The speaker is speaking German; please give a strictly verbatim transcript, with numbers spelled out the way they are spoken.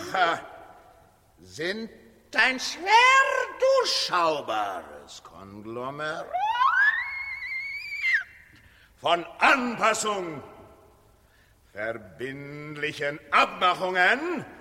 Ursache sind ein schwer durchschaubares Konglomerat von Anpassung, verbindlichen Abmachungen